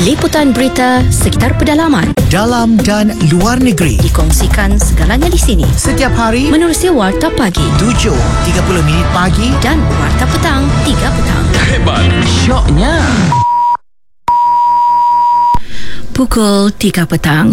Liputan berita sekitar pedalaman, dalam dan luar negeri, dikongsikan segalanya di sini. setiap hari Menerusi Warta Pagi 7.30 pagi dan Warta Petang 3 petang. Hebat, syoknya. Pukul 3 petang.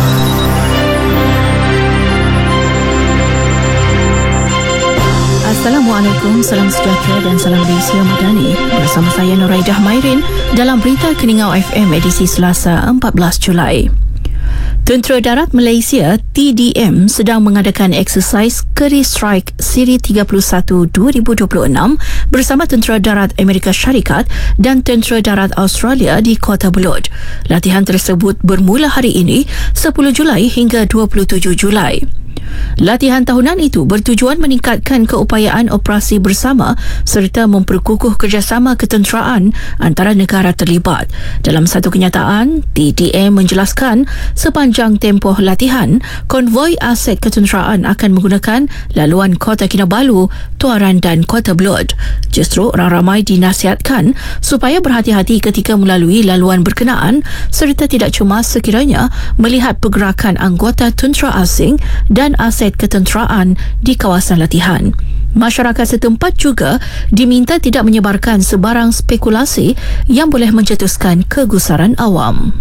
Assalamualaikum, salam sejahtera dan salam Malaysia Madani. Bersama saya Nuraidah Mairin dalam Berita Keningau FM edisi Selasa 14 Julai. Tentera Darat Malaysia TDM sedang mengadakan eksersis Curry Strike Siri 31 2026 bersama Tentera Darat Amerika Syarikat dan Tentera Darat Australia di Kota Belud. Latihan tersebut bermula hari ini 10 Julai hingga 27 Julai. Latihan tahunan itu bertujuan meningkatkan keupayaan operasi bersama serta memperkukuh kerjasama ketenteraan antara negara terlibat. Dalam satu kenyataan, TDM menjelaskan sepanjang tempoh latihan, konvoi aset ketenteraan akan menggunakan laluan Kota Kinabalu, Tuaran dan Kota Belud. Justru orang ramai dinasihatkan supaya berhati-hati ketika melalui laluan berkenaan serta tidak cemas sekiranya melihat pergerakan anggota tentera asing dan aset ketenteraan di kawasan latihan. Masyarakat setempat juga diminta tidak menyebarkan sebarang spekulasi yang boleh mencetuskan kegusaran awam.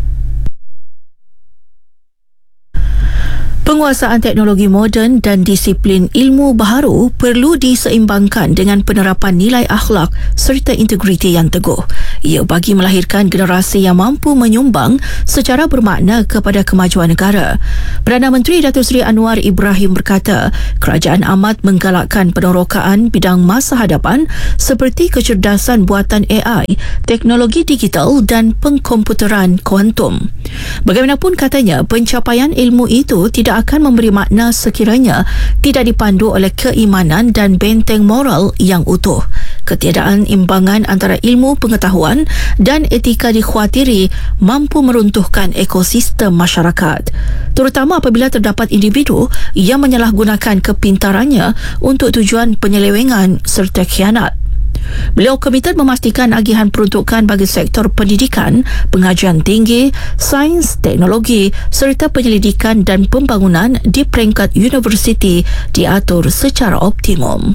Penguasaan teknologi moden dan disiplin ilmu baharu perlu diseimbangkan dengan penerapan nilai akhlak serta integriti yang teguh. Ia bagi melahirkan generasi yang mampu menyumbang secara bermakna kepada kemajuan negara. Perdana Menteri Datuk Seri Anwar Ibrahim berkata, kerajaan amat menggalakkan penerokaan bidang masa hadapan seperti kecerdasan buatan AI, teknologi digital dan pengkomputeran kuantum. Bagaimanapun katanya, pencapaian ilmu itu tidak akan memberi makna sekiranya tidak dipandu oleh keimanan dan benteng moral yang utuh. Ketiadaan imbangan antara ilmu pengetahuan dan etika dikhawatiri mampu meruntuhkan ekosistem masyarakat, terutama apabila terdapat individu yang menyalahgunakan kepintarannya untuk tujuan penyelewengan serta khianat. Beliau komited memastikan agihan peruntukan bagi sektor pendidikan, pengajian tinggi, sains, teknologi serta penyelidikan dan pembangunan di peringkat universiti diatur secara optimum.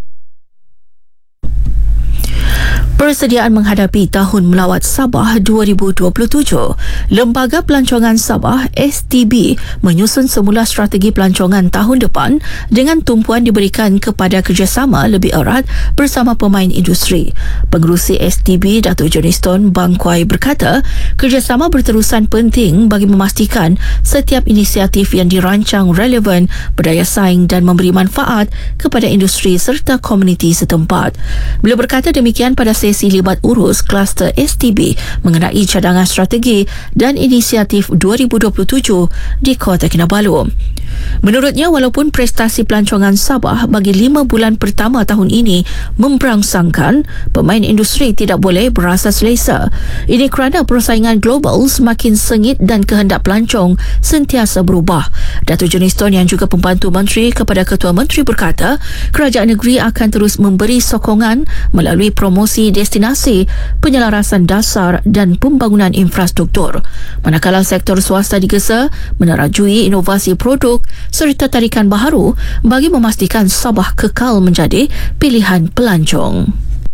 Persediaan menghadapi Tahun Melawat Sabah 2027, Lembaga Pelancongan Sabah STB menyusun semula strategi pelancongan tahun depan dengan tumpuan diberikan kepada kerjasama lebih erat bersama pemain industri. Pengerusi STB Datuk Johnston Bangkwai berkata, kerjasama berterusan penting bagi memastikan setiap inisiatif yang dirancang relevan, berdaya saing dan memberi manfaat kepada industri serta komuniti setempat. Beliau berkata demikian pada sesi libat urus kluster STB mengenai cadangan strategi dan inisiatif 2027 di Kota Kinabalu. Menurutnya, walaupun prestasi pelancongan Sabah bagi 5 bulan pertama tahun ini memberangsangkan, pemain industri tidak boleh berasa selesa. Ini kerana persaingan global semakin sengit dan kehendak pelancong sentiasa berubah. Datuk Johnston yang juga pembantu menteri kepada Ketua Menteri berkata, kerajaan negeri akan terus memberi sokongan melalui promosi destinasi, penyelarasan dasar dan pembangunan infrastruktur. Manakala sektor swasta digesa menerajui inovasi produk serta tarikan baharu bagi memastikan Sabah kekal menjadi pilihan pelancong.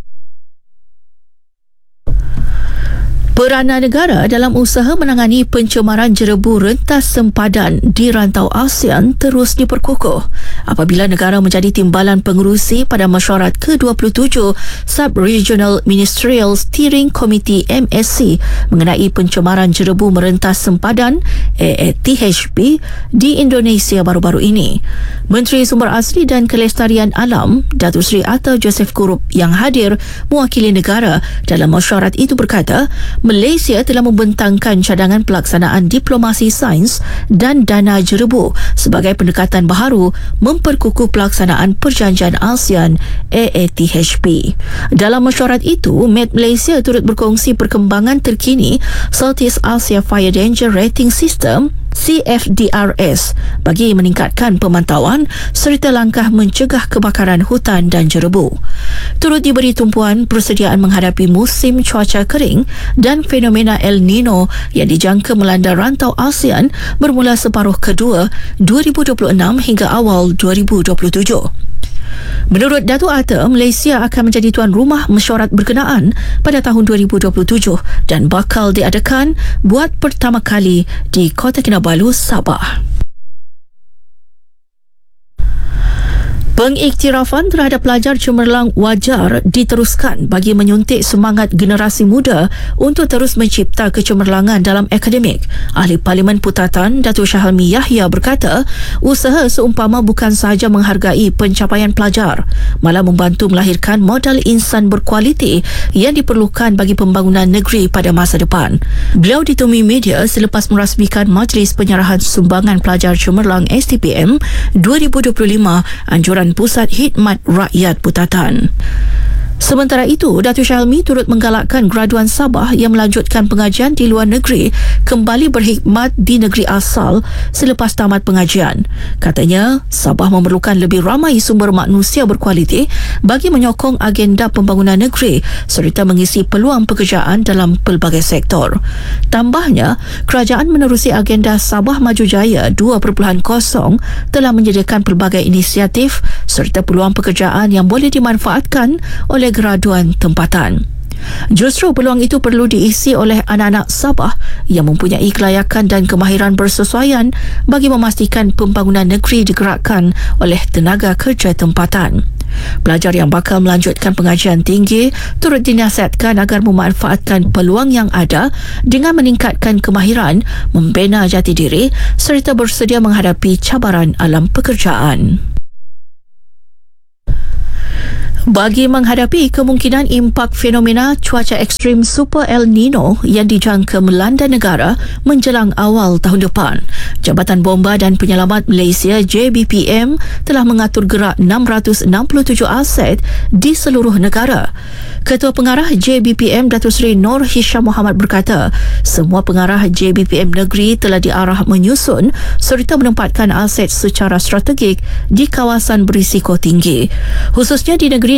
Peranan negara dalam usaha menangani pencemaran jerebu rentas sempadan di rantau ASEAN terus diperkukuh apabila negara menjadi timbalan pengerusi pada mesyuarat ke-27 Sub-Regional Ministerial Steering Committee MSC mengenai pencemaran jerebu merentas sempadan AATHP di Indonesia baru-baru ini. Menteri Sumber Asli dan Kelestarian Alam Datuk Seri Atta Joseph Kurup yang hadir mewakili negara dalam mesyuarat itu berkata, Malaysia telah membentangkan cadangan pelaksanaan diplomasi sains dan dana jerebu sebagai pendekatan baharu memperkukuh pelaksanaan perjanjian ASEAN AATHP. Dalam mesyuarat itu, Met Malaysia turut berkongsi perkembangan terkini Southeast Asia Fire Danger Rating System CFDRS bagi meningkatkan pemantauan serta langkah mencegah kebakaran hutan dan jerebu. Turut diberi tumpuan persediaan menghadapi musim cuaca kering dan fenomena El Nino yang dijangka melanda rantau ASEAN bermula separuh kedua 2026 hingga awal 2027. Menurut Datuk Atta, Malaysia akan menjadi tuan rumah mesyuarat berkenaan pada tahun 2027 dan bakal diadakan buat pertama kali di Kota Kinabalu, Sabah. Pengiktirafan terhadap pelajar cemerlang wajar diteruskan bagi menyuntik semangat generasi muda untuk terus mencipta kecemerlangan dalam akademik. Ahli Parlimen Putatan Datuk Syahalmi Yahya berkata, usaha seumpama bukan sahaja menghargai pencapaian pelajar, malah membantu melahirkan modal insan berkualiti yang diperlukan bagi pembangunan negeri pada masa depan. Beliau ditemui media selepas merasmikan Majlis Penyerahan Sumbangan Pelajar Cemerlang STPM 2025 anjuran Pusat Khidmat Rakyat Putatan. Sementara itu, Datuk Syahalmi turut menggalakkan graduan Sabah yang melanjutkan pengajian di luar negeri kembali berkhidmat di negeri asal selepas tamat pengajian. Katanya, Sabah memerlukan lebih ramai sumber manusia berkualiti bagi menyokong agenda pembangunan negeri serta mengisi peluang pekerjaan dalam pelbagai sektor. Tambahnya, kerajaan menerusi agenda Sabah Maju Jaya 2.0 telah menyediakan pelbagai inisiatif serta peluang pekerjaan yang boleh dimanfaatkan oleh graduan tempatan. Justru peluang itu perlu diisi oleh anak-anak Sabah yang mempunyai kelayakan dan kemahiran bersesuaian bagi memastikan pembangunan negeri digerakkan oleh tenaga kerja tempatan. Pelajar yang bakal melanjutkan pengajian tinggi turut dinasihatkan agar memanfaatkan peluang yang ada dengan meningkatkan kemahiran, membina jati diri serta bersedia menghadapi cabaran alam pekerjaan. Bagi menghadapi kemungkinan impak fenomena cuaca ekstrim Super El Nino yang dijangka melanda negara menjelang awal tahun depan, Jabatan Bomba dan Penyelamat Malaysia JBPM telah mengatur gerak 667 aset di seluruh negara. Ketua Pengarah JBPM Datuk Seri Nur Hisham Muhammad berkata, semua pengarah JBPM negeri telah diarah menyusun serta menempatkan aset secara strategik di kawasan berisiko tinggi, khususnya di negeri